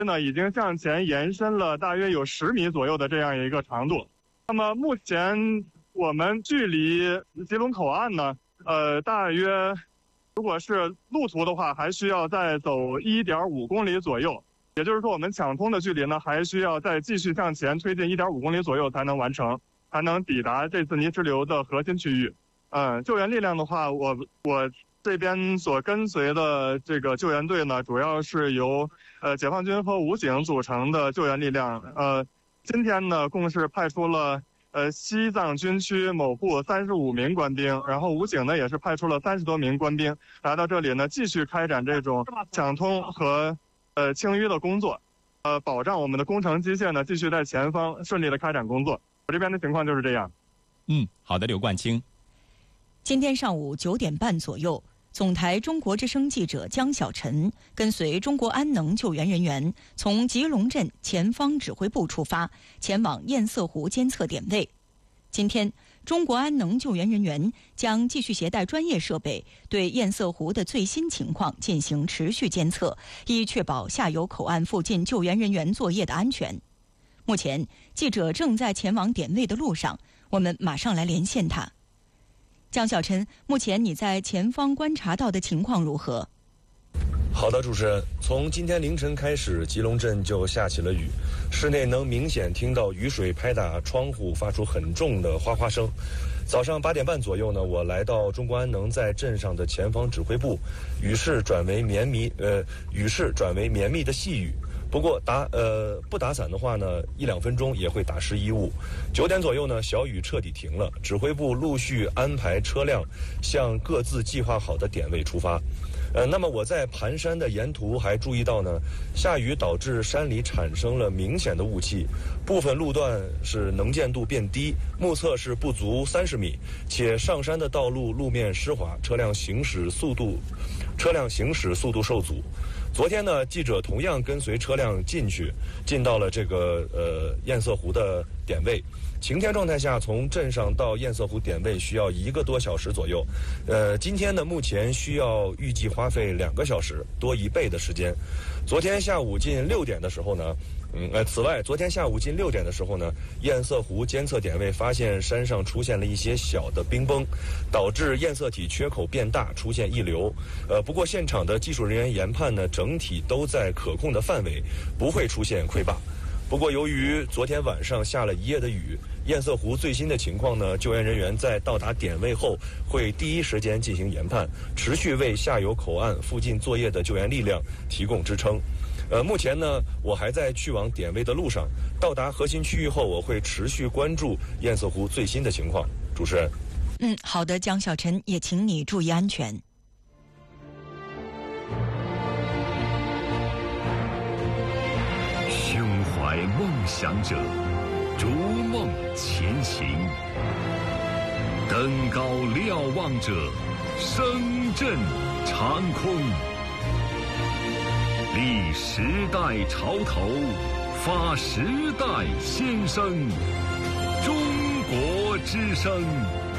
已经向前延伸了大约有10米左右的这样一个长度。那么目前我们距离吉隆口岸呢，大约如果是路途的话，还需要再走1.5公里左右。也就是说，我们抢通的距离呢，还需要再继续向前推进1.5公里左右才能完成，才能抵达这次泥石流的核心区域。救援力量的话，我这边所跟随的这个救援队呢，主要是由解放军和武警组成的救援力量。今天呢，共是派出了西藏军区某部35名官兵，然后武警呢也是派出了30多名官兵来到这里呢，继续开展这种抢通和清淤的工作，保障我们的工程机械呢继续在前方顺利的开展工作。我这边的情况就是这样。 好的，刘冠清。 今天上午9点半左右，总台中国之声记者江小晨跟随中国安能救援人员从吉隆镇前方指挥部出发，前往堰塞湖监测点位。今天，中国安能救援人员将继续携带专业设备，对堰塞湖的最新情况进行持续监测，以确保下游口岸附近救援人员作业的安全。目前，记者正在前往点位的路上，我们马上来连线他。江小晨，目前你在前方观察到的情况如何？ 好的，主持人，从今天凌晨开始，吉隆镇就下起了雨，室内能明显听到雨水拍打窗户，发出很重的哗哗声。早上8点半左右呢，我来到中国安能在镇上的前方指挥部，雨势转为绵密的细雨。不过不打伞的话呢，1-2分钟也会打湿衣物。9点左右呢，小雨彻底停了，指挥部陆续安排车辆向各自计划好的点位出发。那么我在盘山的沿途还注意到呢，下雨导致山里产生了明显的雾气，部分路段是能见度变低，目测是不足30米，且上山的道路路面湿滑，车辆行驶速度受阻。昨天呢，记者同样跟随车辆进到了这个堰塞湖的点位。晴天状态下，从镇上到堰塞湖点位需要1个多小时左右。今天呢，目前预计花费2个小时，多1倍的时间。昨天下午近6点的时候呢，此外，昨天下午近6点的时候呢，堰塞湖监测点位发现山上出现了一些小的冰崩，导致堰塞体缺口变大，出现溢流。不过现场的技术人员研判呢，整体都在可控的范围，不会出现溃坝。不过由于昨天晚上下了1夜的雨，堰塞湖最新的情况呢，救援人员在到达点位后会第一时间进行研判，持续为下游口岸附近作业的救援力量提供支撑。目前呢，我还在去往点位的路上，到达核心区域后，我会持续关注堰塞湖最新的情况。主持人。 好的，江小晨，也请你注意安全。 胸怀梦想者，逐梦前行；登高瞭望者，声震长空。立时代潮头，发时代先声。中国之声。